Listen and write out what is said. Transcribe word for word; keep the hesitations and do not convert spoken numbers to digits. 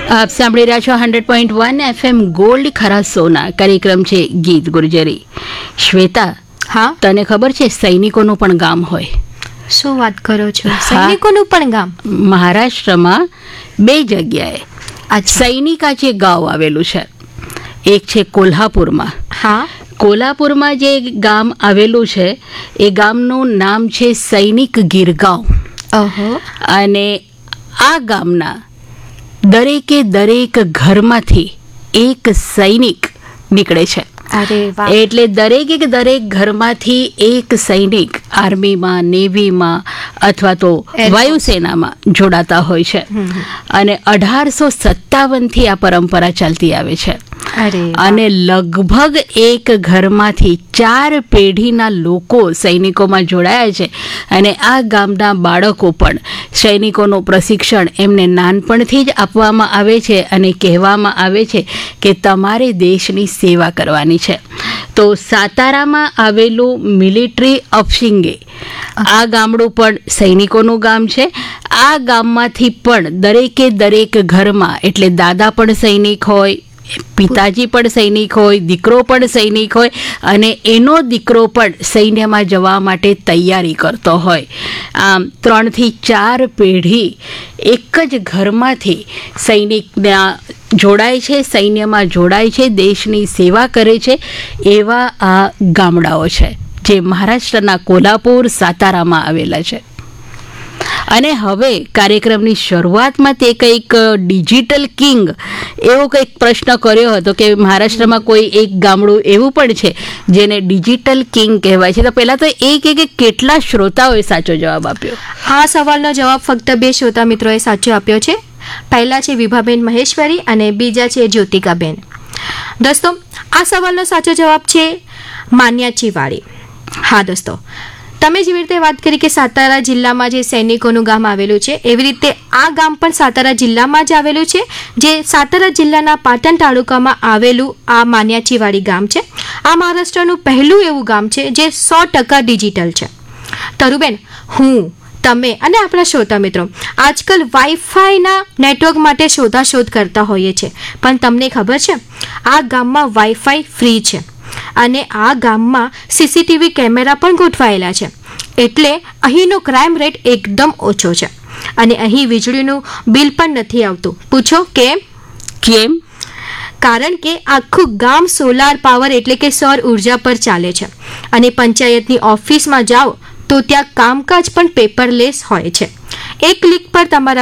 આપ સાંભળી રહ્યા છો hundred point one FM gold ખરા સોના. કાર્યક્રમ છે ગીત ગુર્જરી. શ્વેતા, હા, તને ખબર છે સૈનિકોનું પણ ગામ હોય? શું વાત કરો છો? સૈનિકોનું પણ ગામ? મહારાષ્ટ્રમાં બે જગ્યાએ સૈનિકાચે ગાંવ આવેલું છે. એક છે કોલ્હાપુરમાં. હા, કોલ્હાપુરમાં જે ગામ આવેલું છે એ ગામનું નામ છે સૈનિક ગીરગાંવ. ઓહો. અને આ ગામના દરેકે દરેક ઘરમાંથી એક સૈનિક નીકળે છે. અરે વાહ. એટલે દરેકે દરેક ઘરમાંથી એક સૈનિક આર્મીમાં, નેવીમાં અથવા તો વાયુસેનામાં જોડાતા હોય છે. અને અઢારસો સત્તાવન થી આ પરંપરા ચાલતી આવે છે. અરે અને લગભગ એક ઘરમાંથી ચાર પેઢીના લોકો સૈનિકોમાં જોડાયા છે. અને આ ગામના બાળકો પણ સૈનિકોનું પ્રશિક્ષણ એમને નાનપણથી જ આપવામાં આવે છે અને કહેવામાં આવે છે કે તમારે દેશની સેવા કરવાની છે. તો સાતારામાં આવેલું મિલિટરી અપશિંગે આ ગામડું પણ સૈનિકોનું ગામ છે. આ ગામમાંથી પણ દરેકે દરેક ઘરમાં, એટલે દાદા પણ સૈનિક હોય, પિતાજી પણ સૈનિક હોય, દીકરો પણ સૈનિક હોય અને એનો દીકરો પણ સૈન્યમાં જવા માટે તૈયારી કરતો હોય. આમ ત્રણથી ચાર પેઢી એક જ ઘરમાંથી સૈનિકના જોડાય છે, સૈન્યમાં જોડાય છે, દેશની સેવા કરે છે. એવા આ ગામડાઓ છે જે મહારાષ્ટ્રના કોલ્હાપુર, સાતારામાં આવેલા છે. અને હવે કાર્યક્રમની શરૂઆતમાં તે કંઈક ડિજિટલ કિંગ એવો કંઈક પ્રશ્ન કર્યો હતો કે મહારાષ્ટ્રમાં કોઈ એક ગામડું એવું પણ છે જેને ડિજિટલ કિંગ કહેવાય છે. તો પહેલાં તો એ કે કેટલા શ્રોતાઓએ સાચો જવાબ આપ્યો? આ સવાલનો જવાબ ફક્ત બે શ્રોતા મિત્રોએ સાચો આપ્યો છે. પહેલા છે વિભાબેન મહેશ્વરી અને બીજા છે જ્યોતિકાબેન. દોસ્તો, આ સવાલનો સાચો જવાબ છે માન્યાચીવાડી. હા દોસ્તો, તમે જેવી રીતે વાત કરી કે સાતારા જિલ્લામાં જે સૈનિકોનું ગામ આવેલું છે, એવી રીતે આ ગામ પણ સાતારા જિલ્લામાં જ આવેલું છે. જે સાતારા જિલ્લાના પાટણ તાલુકામાં આવેલું આ માન્યાચીવાડી ગામ છે. આ મહારાષ્ટ્રનું પહેલું એવું ગામ છે જે સો ટકા ડિજિટલ છે. તરુબેન, હું, તમે અને આપણા શ્રોતા મિત્રો આજકાલ વાઈફાઈના નેટવર્ક માટે શોધાશોધ કરતા હોઈએ છીએ, પણ તમને ખબર છે આ ગામમાં વાઈફાઈ ફ્રી છે અને આ ગામમાં સીસીટીવી કેમેરા પણ ગોઠવાયેલા છે. એટલે અહીંનો ક્રાઇમ રેટ એકદમ ઓછો છે અને અહીં વીજળીનું બિલ પણ નથી આવતું. પૂછો કેમ? કેમ? કારણ કે આખું ગામ સોલાર પાવર એટલે કે સૌર ઉર્જા પર ચાલે છે. અને પંચાયતની ઓફિસમાં જાઓ તો ત્યાં કામકાજ પણ પેપરલેસ હોય છે. એક ક્લિક પર તમારા